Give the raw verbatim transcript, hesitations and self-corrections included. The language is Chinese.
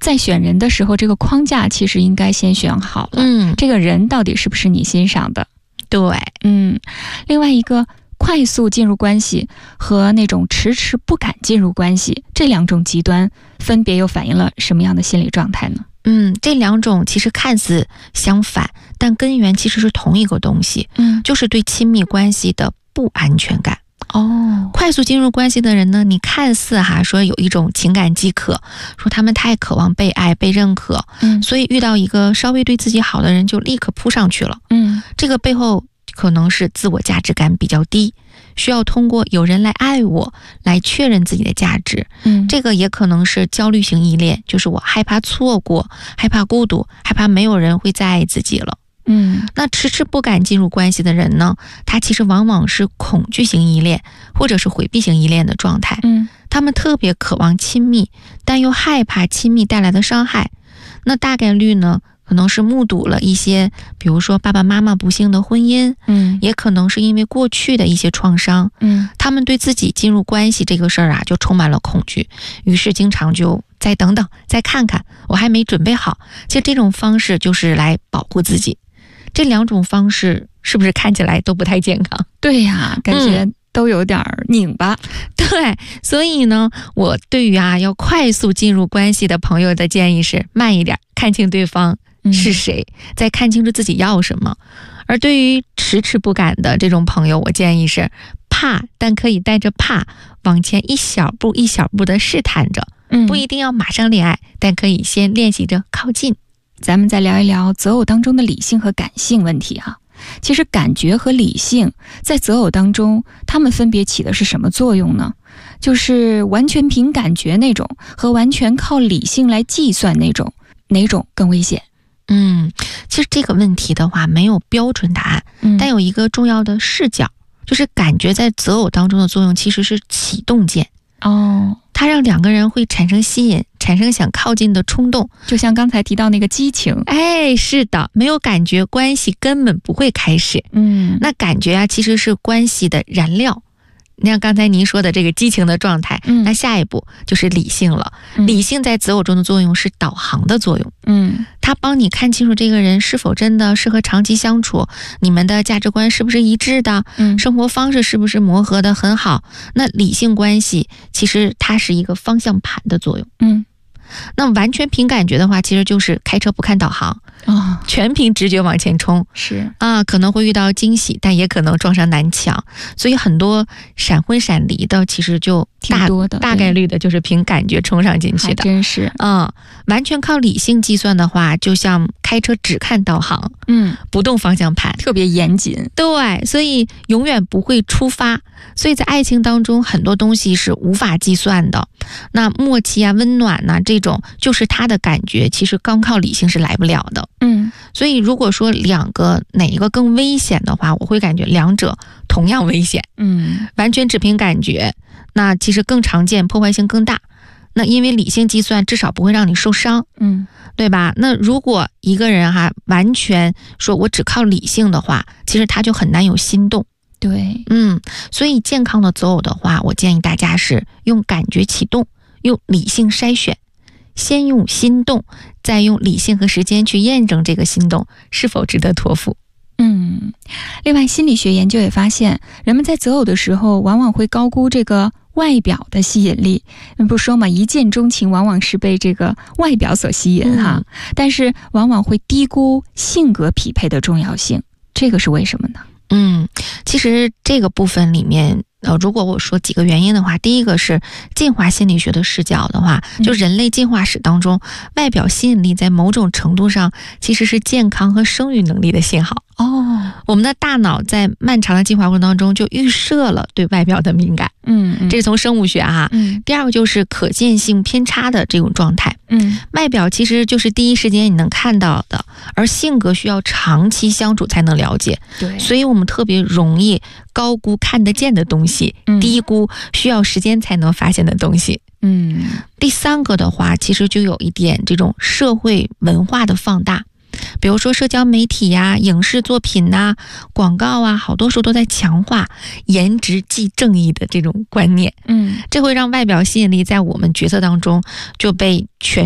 在选人的时候，这个框架其实应该先选好了。 嗯， 这个人到底是不是你欣赏的？ 对， 嗯，另外一个快速进入关系和那种迟迟不敢进入关系，这两种极端分别又反映了什么样的心理状态呢？ 嗯，这两种其实看似相反，但根源其实是同一个东西， 嗯， 就是对亲密关系的不安全感。 哦， 快速进入关系的人呢，你看似哈说有一种情感饥渴，说他们太渴望被爱、被认可， 嗯， 所以遇到一个稍微对自己好的人就立刻扑上去了。 嗯， 这个背后可能是自我价值感比较低，需要通过有人来爱我来确认自己的价值。 嗯， 这个也可能是焦虑型依恋，就是我害怕错过，害怕孤独，害怕没有人会再爱自己了。 嗯， 那迟迟不敢进入关系的人呢，他其实往往是恐惧型依恋或者是回避型依恋的状态。 嗯， 他们特别渴望亲密，但又害怕亲密带来的伤害。那大概率呢，可能是目睹了一些，比如说爸爸妈妈不幸的婚姻， 嗯， 也可能是因为过去的一些创伤， 嗯， 他们对自己进入关系这个事儿啊，就充满了恐惧，于是经常就再等等，再看看，我还没准备好。其实这种方式就是来保护自己。这两种方式是不是看起来都不太健康？ 对呀，感觉都有点拧巴。 嗯、对，所以呢，我对于啊要快速进入关系的朋友的建议是慢一点，看清对方是谁，嗯、再看清楚自己要什么。而对于迟迟不敢的这种朋友，我建议是怕，但可以带着怕往前一小步一小步的试探着， 嗯， 不一定要马上恋爱，但可以先练习着靠近。 咱们再聊一聊择偶当中的理性和感性问题哈。其实感觉和理性在择偶当中，他们分别起的是什么作用呢？就是完全凭感觉那种和完全靠理性来计算那种，哪种更危险？ 嗯，其实这个问题的话没有标准答案， 嗯、 但有一个重要的视角，就是感觉在择偶当中的作用其实是启动键。 哦， 它让两个人会产生吸引，产生想靠近的冲动， 就像刚才提到那个激情。 哎，是的，没有感觉关系根本不会开始。 嗯， 那感觉啊其实是关系的燃料。你像刚才您说的这个激情的状态， 嗯， 那下一步就是理性了。 嗯、 理性在择偶中的作用是导航的作用。 嗯， 它帮你看清楚这个人是否真的适合长期相处，你们的价值观是不是一致的， 嗯， 生活方式是不是磨合的很好。那理性关系其实它是一个方向盘的作用。 嗯， 那完全凭感觉的话，其实就是开车不看导航， 哦， 全凭直觉往前冲， 是啊，可能会遇到惊喜，但也可能撞上南墙。所以很多闪婚闪离的，其实就大挺多的， 大概率的就是凭感觉冲上进去的。 真是， 嗯，完全靠理性计算的话，就像开车只看导航， 嗯， 不动方向盘， 特别严谨。 对，所以永远不会出发。所以在爱情当中，很多东西是无法计算的。那默契啊、温暖呐、啊，这种就是他的感觉，其实光靠理性是来不了的。 嗯， 所以如果说两个哪一个更危险的话，我会感觉两者同样危险。 嗯， 完全只凭感觉，那其实更常见，破坏性更大。那因为理性计算至少不会让你受伤， 嗯， 对吧？那如果一个人哈完全说我只靠理性的话，其实他就很难有心动。 对， 嗯，所以健康的择偶的话，我建议大家是用感觉启动，用理性筛选，先用心动，再用理性和时间去验证这个心动是否值得托付。 嗯，另外心理学研究也发现，人们在择偶的时候往往会高估这个外表的吸引力。不说嘛，一见钟情往往是被这个外表所吸引哈、嗯，但是往往会低估性格匹配的重要性。这个是为什么呢？ 嗯，其实这个部分里面，呃，如果我说几个原因的话，第一个是进化心理学的视角的话，就人类进化史当中，外表吸引力在某种程度上其实是健康和生育能力的信号。 哦， 我们的大脑在漫长的进化过程当中就预设了对外表的敏感。 嗯，嗯这是从生物学哈。 嗯， 第二个就是可见性偏差的这种状态。 嗯， 外表其实就是第一时间你能看到的，而性格需要长期相处才能了解。 对， 所以我们特别容易高估看得见的东西， 嗯、 低估需要时间才能发现的东西。 嗯， 第三个的话，其实就有一点这种社会文化的放大。比如说社交媒体呀、啊、影视作品呐、啊、广告啊，好多时候都在强化颜值即正义的这种观念。 嗯， 这会让外表吸引力在我们决策当中就被全